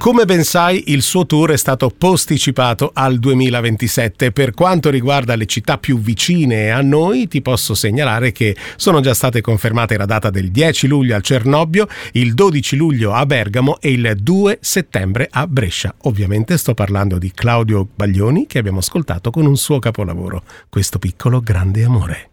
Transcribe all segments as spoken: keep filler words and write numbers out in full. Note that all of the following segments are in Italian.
Come ben sai, il suo tour è stato posticipato al duemilaventisette. Per quanto riguarda le città più vicine a noi, ti posso segnalare che sono già state confermate la data del dieci luglio al Cernobbio, il dodici luglio a Bergamo e il due settembre a Brescia. Ovviamente sto parlando di Claudio Baglioni, che abbiamo ascoltato con un suo capolavoro, Questo piccolo grande amore.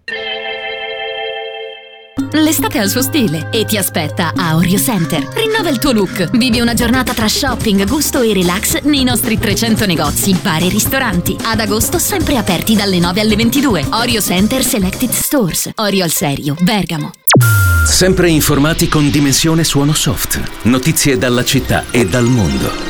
L'estate ha il suo stile e ti aspetta a Orio Center. Rinnova il tuo look. Vivi una giornata tra shopping, gusto e relax nei nostri trecento negozi, bar e ristoranti. Ad agosto sempre aperti dalle nove alle ventidue. Orio Center Selected Stores. Orio al Serio, Bergamo. Sempre informati con Dimensione Suono Soft. Notizie dalla città e dal mondo.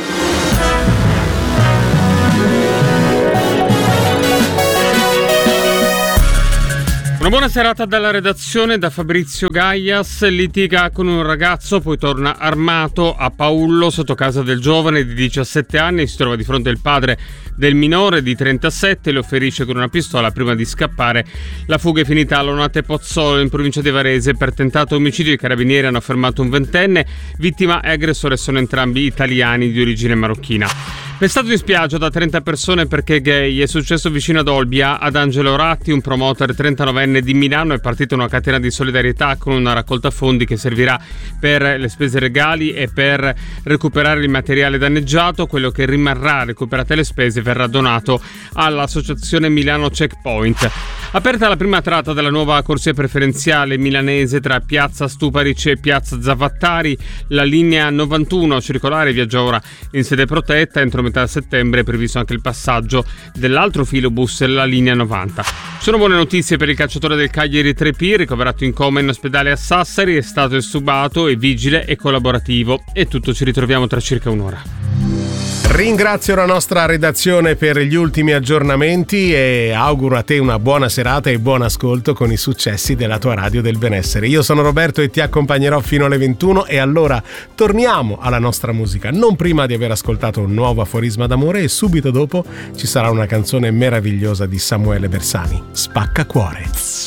Una buona serata dalla redazione, da Fabrizio Gaias. Litiga con un ragazzo, poi torna armato a Paullo, sotto casa del giovane di diciassette anni. Si trova di fronte il padre del minore di trentasette, lo ferisce con una pistola prima di scappare. La fuga è finita a Lonate Pozzolo, in provincia di Varese. Per tentato omicidio i carabinieri hanno fermato un ventenne. Vittima e aggressore sono entrambi italiani di origine marocchina. Pestato in spiaggia da trenta persone perché gay. È successo vicino ad Olbia. Ad Angelo Ratti, un promoter trentanovenne di Milano, è partita una catena di solidarietà con una raccolta fondi che servirà per le spese legali e per recuperare il materiale danneggiato. Quello che rimarrà recuperate le spese verrà donato all'associazione Milano Checkpoint. Aperta la prima tratta della nuova corsia preferenziale milanese tra Piazza Stuparice e Piazza Zavattari. La linea novantuno circolare viaggia ora in sede protetta. Entro metà settembre è previsto anche il passaggio dell'altro filobus, la linea novanta. Sono buone notizie per il calciatore del Cagliari Trepì, ricoverato in coma in ospedale a Sassari. È stato estubato, è vigile e collaborativo. È tutto, ci ritroviamo tra circa un'ora. Ringrazio la nostra redazione per gli ultimi aggiornamenti e auguro a te una buona serata e buon ascolto con i successi della tua radio del benessere. Io sono Roberto e ti accompagnerò fino alle ventuno, e allora torniamo alla nostra musica, non prima di aver ascoltato un nuovo aforisma d'amore, e subito dopo ci sarà una canzone meravigliosa di Samuele Bersani, Spacca Cuore.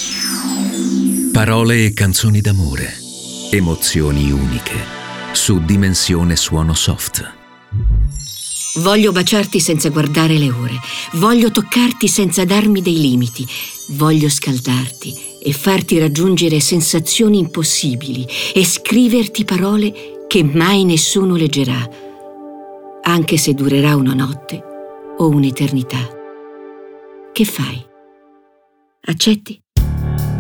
Parole e canzoni d'amore, emozioni uniche, su Dimensione Suono Soft. Voglio baciarti senza guardare le ore, voglio toccarti senza darmi dei limiti, voglio scaldarti e farti raggiungere sensazioni impossibili e scriverti parole che mai nessuno leggerà, anche se durerà una notte o un'eternità. Che fai? Accetti?